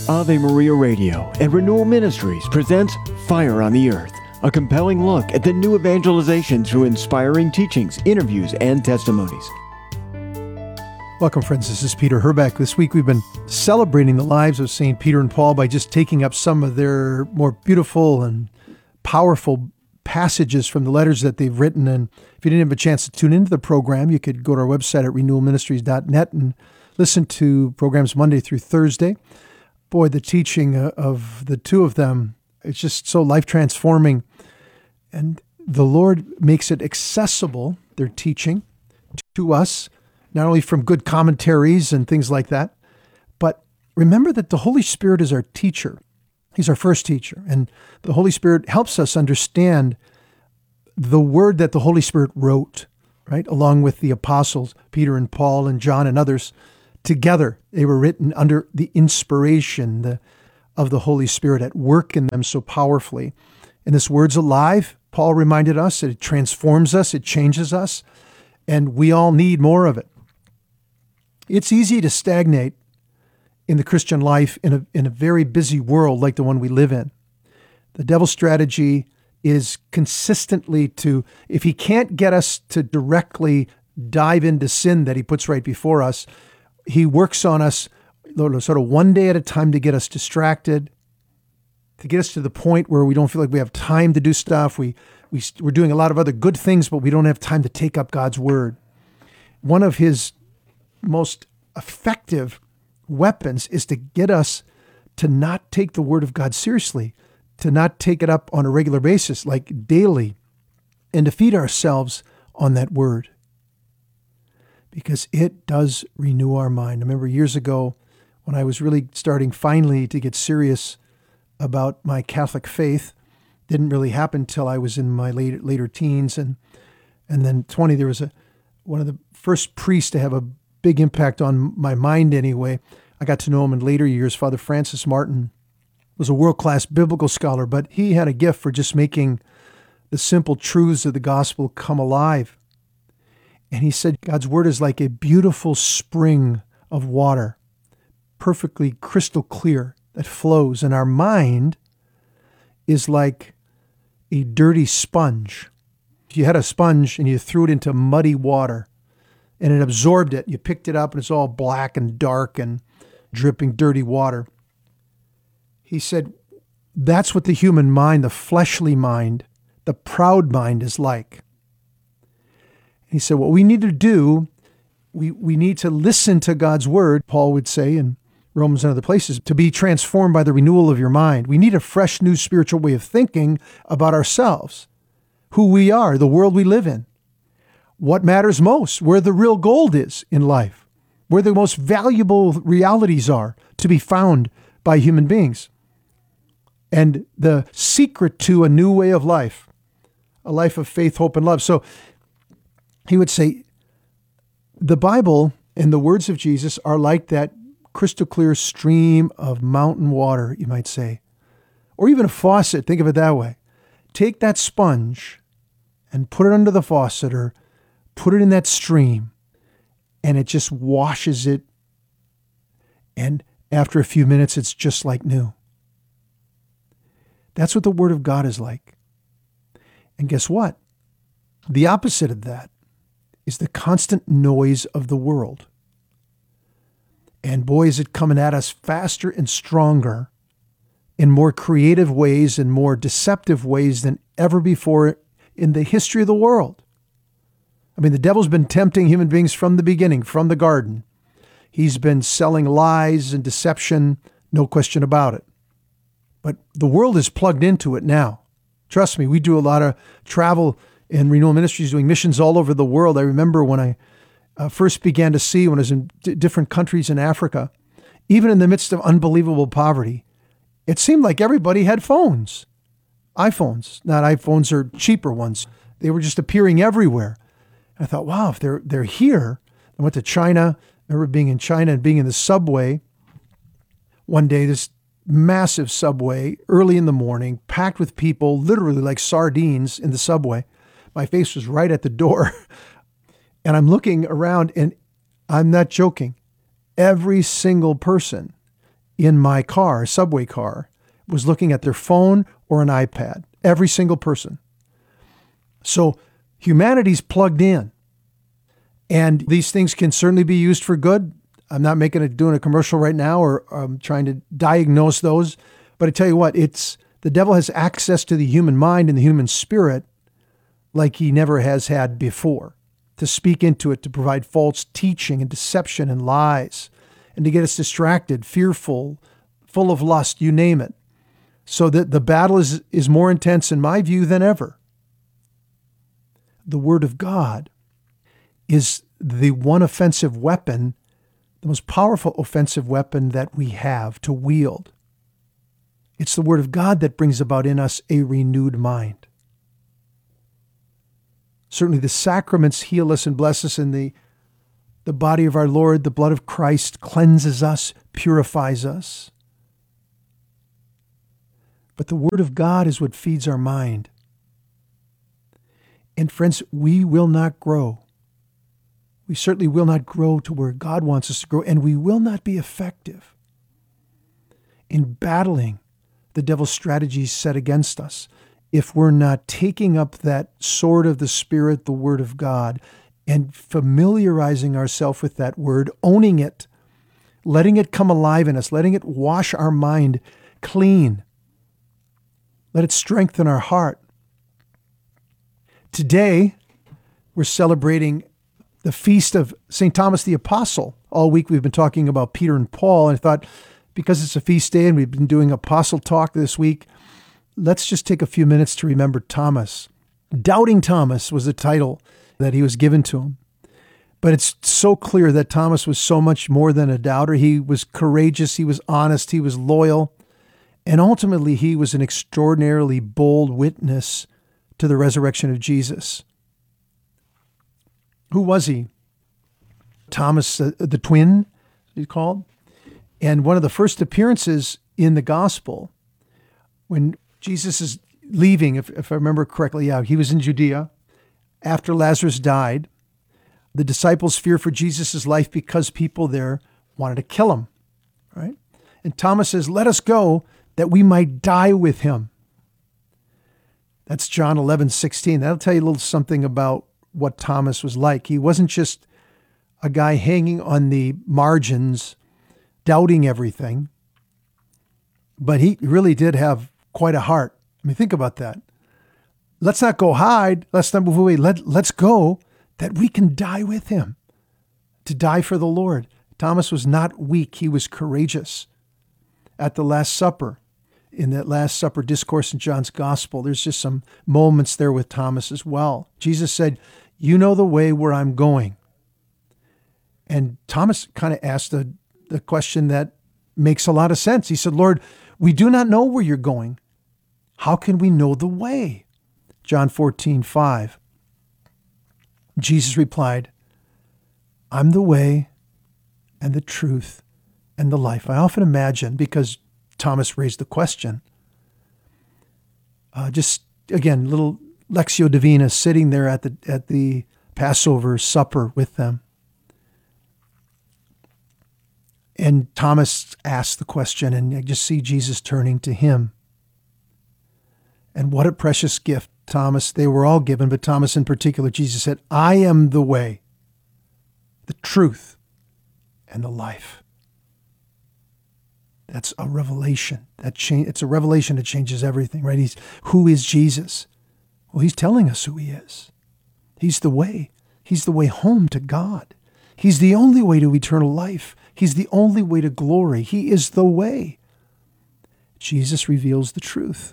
Ave Maria Radio and Renewal Ministries presents Fire on the Earth, a compelling look at the new evangelization through inspiring teachings, interviews, and testimonies. Welcome, friends. This is Peter Herbeck. This week we've been celebrating the lives of St. Peter and Paul by just taking up some of their more beautiful and powerful passages from the letters that they've written. And if you didn't have a chance to tune into the program, you could go to our website at renewalministries.net and listen to programs Monday through Thursday. Boy, the teaching of the two of them, it's just so life-transforming. And the Lord makes it accessible, their teaching, to us, not only from good commentaries and things like that, but remember that the Holy Spirit is our teacher. He's our first teacher. And the Holy Spirit helps us understand the word that the Holy Spirit wrote, right? Along with the apostles, Peter and Paul and John and others. Together, they were written under the inspiration of the Holy Spirit at work in them so powerfully. And this word's alive. Paul reminded us that it transforms us, it changes us, and we all need more of it. It's easy to stagnate in the Christian life in a very busy world like the one we live in. The devil's strategy is consistently if he can't get us to directly dive into sin that he puts right before us, he works on us sort of one day at a time to get us distracted, to get us to the point where we don't feel like we have time to do stuff. We're doing a lot of other good things, but we don't have time to take up God's word. One of his most effective weapons is to get us to not take the word of God seriously, to not take it up on a regular basis, like daily, and to feed ourselves on that word. Because it does renew our mind. I remember years ago when I was really starting finally to get serious about my Catholic faith. Didn't really happen until I was in my later teens. And then 20, there was one of the first priests to have a big impact on my mind anyway. I got to know him in later years. Father Francis Martin was a world-class biblical scholar, but he had a gift for just making the simple truths of the gospel come alive. And he said, God's word is like a beautiful spring of water, perfectly crystal clear, that flows. And our mind is like a dirty sponge. If you had a sponge and you threw it into muddy water and it absorbed it, you picked it up and it's all black and dark and dripping dirty water. He said, that's what the human mind, the fleshly mind, the proud mind is like. He said, what we need to do, we need to listen to God's word, Paul would say in Romans and other places, to be transformed by the renewal of your mind. We need a fresh new spiritual way of thinking about ourselves, who we are, the world we live in, what matters most, where the real gold is in life, where the most valuable realities are to be found by human beings, and the secret to a new way of life, a life of faith, hope, and love. So he would say, the Bible and the words of Jesus are like that crystal clear stream of mountain water, you might say, or even a faucet. Think of it that way. Take that sponge and put it under the faucet or put it in that stream, and it just washes it. And after a few minutes, it's just like new. That's what the Word of God is like. And guess what? The opposite of that is the constant noise of the world. And boy, is it coming at us faster and stronger in more creative ways and more deceptive ways than ever before in the history of the world. I mean, the devil's been tempting human beings from the beginning, from the garden. He's been selling lies and deception, no question about it. But the world is plugged into it now. Trust me, we do a lot of travel in Renewal Ministries doing missions all over the world. I remember when I first began to see, when I was in different countries in Africa, even in the midst of unbelievable poverty, it seemed like everybody had phones. iPhones, not iPhones or cheaper ones. They were just appearing everywhere. I thought, wow, if they're here. I went to China. I remember being in China and being in the subway one day, this massive subway, early in the morning, packed with people, literally like sardines in the subway. My face was right at the door. And I'm looking around, and I'm not joking. Every single person in my car, a subway car, was looking at their phone or an iPad. Every single person. So humanity's plugged in. And these things can certainly be used for good. I'm not doing a commercial right now or trying to diagnose those. But I tell you what, the devil has access to the human mind and the human spirit like he never has had before, to speak into it, to provide false teaching and deception and lies, and to get us distracted, fearful, full of lust, you name it. So that the battle is more intense in my view than ever. The Word of God is the one offensive weapon, the most powerful offensive weapon that we have to wield. It's the Word of God that brings about in us a renewed mind. Certainly the sacraments heal us and bless us, and the body of our Lord, the blood of Christ, cleanses us, purifies us. But the Word of God is what feeds our mind. And friends, we will not grow. We certainly will not grow to where God wants us to grow, and we will not be effective in battling the devil's strategies set against us if we're not taking up that sword of the Spirit, the Word of God, and familiarizing ourselves with that Word, owning it, letting it come alive in us, letting it wash our mind clean. Let it strengthen our heart. Today, we're celebrating the feast of St. Thomas the Apostle. All week we've been talking about Peter and Paul, and I thought because it's a feast day and we've been doing Apostle Talk this week, let's just take a few minutes to remember Thomas. Doubting Thomas was the title that he was given to him. But it's so clear that Thomas was so much more than a doubter. He was courageous, he was honest, he was loyal, and ultimately he was an extraordinarily bold witness to the resurrection of Jesus. Who was he? Thomas the twin, he's called. And one of the first appearances in the gospel, when Jesus is leaving, if I remember correctly, he was in Judea after Lazarus died. The disciples feared for Jesus' life because people there wanted to kill him, right? And Thomas says, "Let us go that we might die with him." That's John 11:16. That'll tell you a little something about what Thomas was like. He wasn't just a guy hanging on the margins, doubting everything, but he really did have quite a heart. I mean, think about that. Let's not go hide. Let's not move away. Let's go that we can die with him, to die for the Lord. Thomas was not weak. He was courageous. At the Last Supper, in that Last Supper discourse in John's Gospel, there's just some moments there with Thomas as well. Jesus said, "You know the way where I'm going." And Thomas kind of asked the question that makes a lot of sense. He said, "Lord, we do not know where you're going. How can we know the way?" John 14:5. Jesus replied, "I'm the way and the truth and the life." I often imagine, because Thomas raised the question, just again, little Lectio Divina, sitting there at the Passover supper with them. And Thomas asked the question, and I just see Jesus turning to him. And what a precious gift, Thomas. They were all given, but Thomas in particular, Jesus said, "I am the way, the truth, and the life." That's a revelation. It's a revelation that changes everything, right? Who is Jesus? Well, he's telling us who he is. He's the way. He's the way home to God. He's the only way to eternal life. He's the only way to glory. He is the way. Jesus reveals the truth.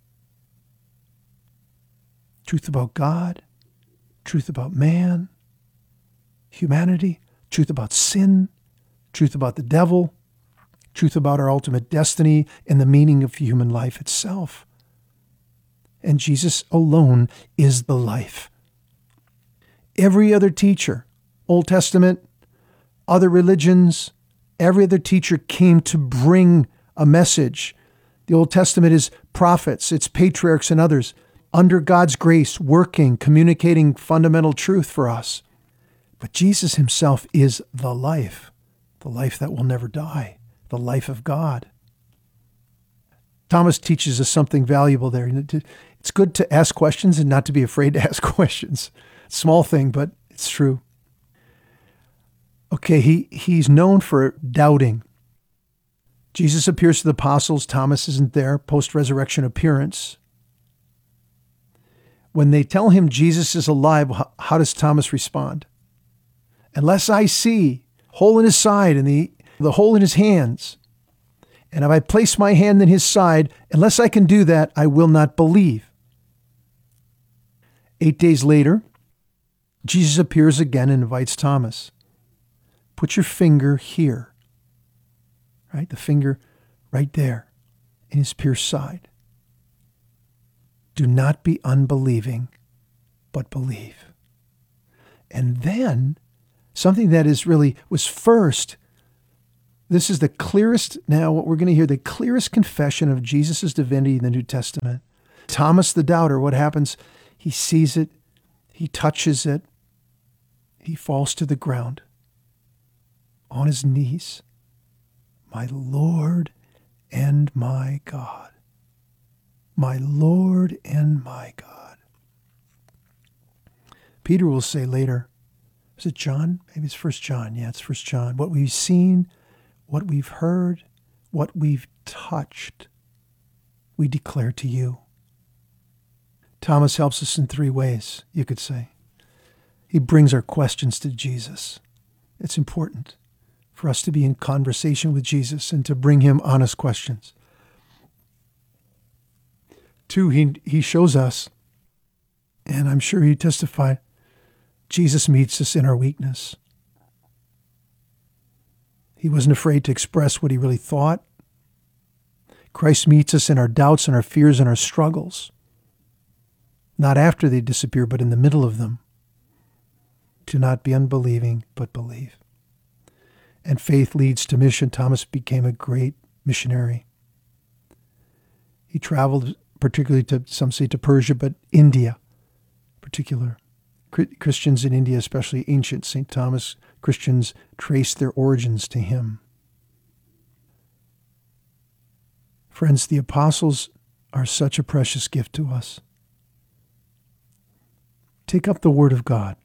Truth about God, truth about man, humanity, truth about sin, truth about the devil, truth about our ultimate destiny and the meaning of human life itself. And Jesus alone is the life. Every other teacher, Old Testament, other religions, every other teacher came to bring a message. The Old Testament is prophets, it's patriarchs and others, under God's grace, working, communicating fundamental truth for us. But Jesus himself is the life that will never die, the life of God. Thomas teaches us something valuable there. It's good to ask questions and not to be afraid to ask questions. Small thing, but it's true. Okay, he's known for doubting. Jesus appears to the apostles. Thomas isn't there, post-resurrection appearance. When they tell him Jesus is alive, how does Thomas respond? Unless I see hole in his side and the hole in his hands, and if I place my hand in his side, unless I can do that, I will not believe. 8 days later, Jesus appears again and invites Thomas. Put your finger here, right? The finger right there in his pierced side. Do not be unbelieving, but believe. And then something that was first. This is the clearest, now what we're going to hear, the clearest confession of Jesus' divinity in the New Testament. Thomas the doubter, what happens? He sees it, he touches it, he falls to the ground on his knees. My Lord and my God. My Lord and my God. Peter will say later, is it John? Maybe it's 1 John. Yeah, it's 1 John. What we've seen, what we've heard, what we've touched, we declare to you. Thomas helps us in 3 ways, you could say. He brings our questions to Jesus. It's important for us to be in conversation with Jesus and to bring him honest questions. 2, he shows us, and I'm sure he testified, Jesus meets us in our weakness. He wasn't afraid to express what he really thought. Christ meets us in our doubts and our fears and our struggles. Not after they disappear, but in the middle of them. Do not be unbelieving, but believe. And faith leads to mission. Thomas became a great missionary. He traveled particularly to, some say to Persia, but India in particular. Christians in India, especially ancient St. Thomas Christians, trace their origins to him. Friends, the apostles are such a precious gift to us. Take up the Word of God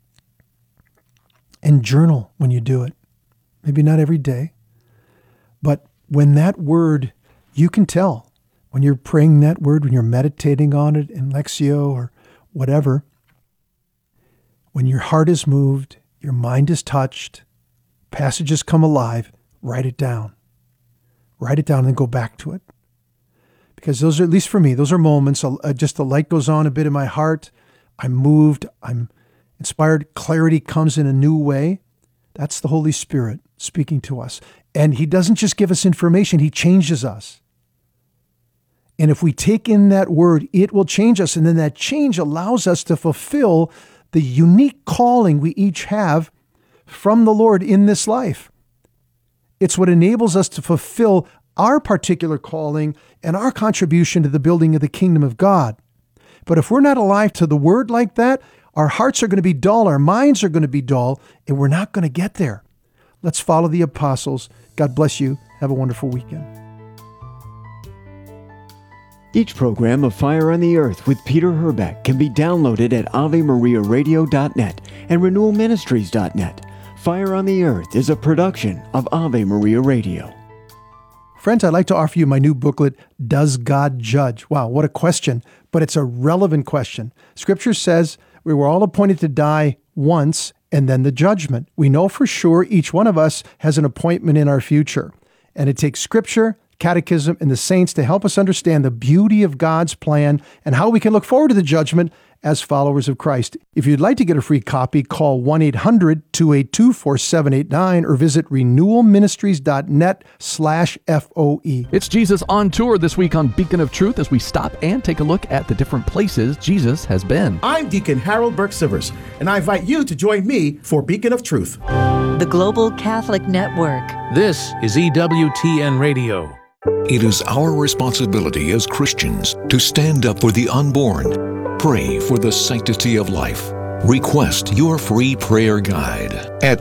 and journal when you do it. Maybe not every day, but when that word, you can tell when you're praying that word, when you're meditating on it in Lectio or whatever, when your heart is moved, your mind is touched, passages come alive, write it down. Write it down and then go back to it. Because those are, at least for me, those are moments, just the light goes on a bit in my heart. I'm moved, I'm inspired, clarity comes in a new way. That's the Holy Spirit speaking to us. And he doesn't just give us information, he changes us. And if we take in that word, it will change us. And then that change allows us to fulfill the unique calling we each have from the Lord in this life. It's what enables us to fulfill our particular calling and our contribution to the building of the kingdom of God. But if we're not alive to the word like that, our hearts are going to be dull, our minds are going to be dull, and we're not going to get there. Let's follow the apostles. God bless you. Have a wonderful weekend. Each program of Fire on the Earth with Peter Herbeck can be downloaded at AveMariaRadio.net and RenewalMinistries.net. Fire on the Earth is a production of Ave Maria Radio. Friends, I'd like to offer you my new booklet, Does God Judge? Wow, what a question, but it's a relevant question. Scripture says we were all appointed to die once and then the judgment. We know for sure each one of us has an appointment in our future. And it takes Scripture, Catechism, and the saints to help us understand the beauty of God's plan and how we can look forward to the judgment as followers of Christ. If you'd like to get a free copy, call 1-800-282-4789 or visit renewalministries.net/FOE. It's Jesus on Tour this week on Beacon of Truth as we stop and take a look at the different places Jesus has been. I'm Deacon Harold Burke-Sivers, and I invite you to join me for Beacon of Truth. The Global Catholic Network. This is EWTN Radio. It is our responsibility as Christians to stand up for the unborn, pray for the sanctity of life, Request your free prayer guide at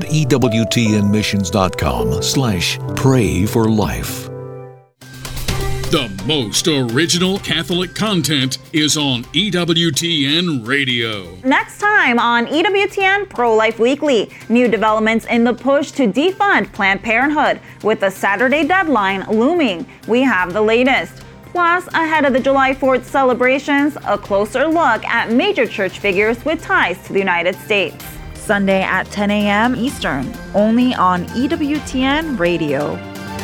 EWTNmissions.com/pray for life. The most original Catholic content is on EWTN Radio. Next time on EWTN Pro-Life Weekly, new developments in the push to defund Planned Parenthood. With the Saturday deadline looming, we have the latest. Plus, ahead of the July 4th celebrations, a closer look at major church figures with ties to the United States. Sunday at 10 a.m. Eastern, only on EWTN Radio.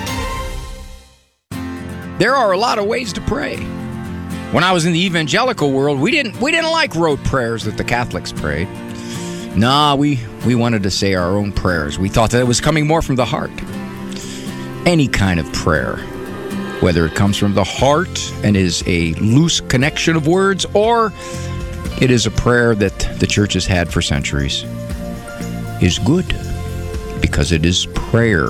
There are a lot of ways to pray. When I was in the evangelical world, we didn't like rote prayers that the Catholics prayed. Nah, we wanted to say our own prayers. We thought that it was coming more from the heart. Any kind of prayer, whether it comes from the heart and is a loose connection of words, or it is a prayer that the church has had for centuries, is good because it is prayer.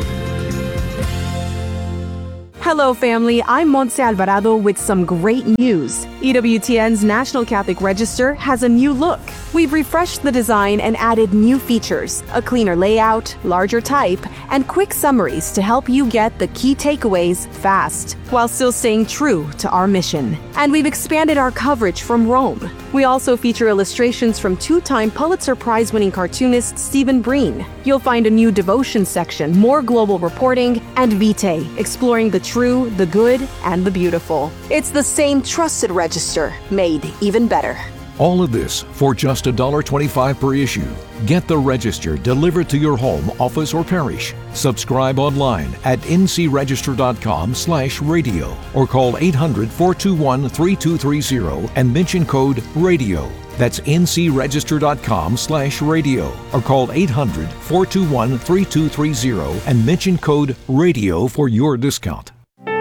Hello, family. I'm Montse Alvarado with some great news. EWTN's National Catholic Register has a new look. We've refreshed the design and added new features, a cleaner layout, larger type, and quick summaries to help you get the key takeaways fast, while still staying true to our mission. And we've expanded our coverage from Rome. We also feature illustrations from two-time Pulitzer Prize-winning cartoonist Stephen Breen. You'll find a new devotion section, more global reporting, and Vitae, exploring the true, the good, and the beautiful. It's the same trusted register, made even better. All of this for just $1.25 per issue. Get the Register delivered to your home, office, or parish. Subscribe online at ncregister.com/radio or call 800-421-3230 and mention code RADIO. That's ncregister.com/radio or call 800-421-3230 and mention code RADIO for your discount.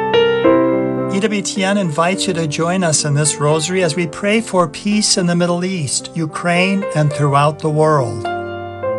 EWTN invites you to join us in this rosary as we pray for peace in the Middle East, Ukraine, and throughout the world.